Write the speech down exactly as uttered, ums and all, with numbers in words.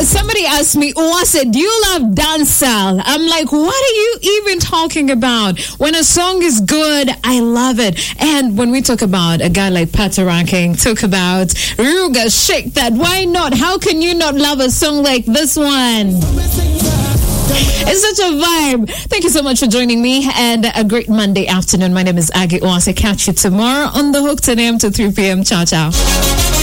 somebody asked me, Uwase, do you love dancehall? I'm like, what are you even talking about? When a song is good, I love it. And when we talk about a guy like Patoranking, talk about Ruga, Shake That, why not? How can you not love a song like this one? It's such a vibe. Thank you so much for joining me, and a great Monday afternoon. My name is Aggie Uwase. Catch you tomorrow on The Hook, ten a.m. to three p.m. Ciao, ciao.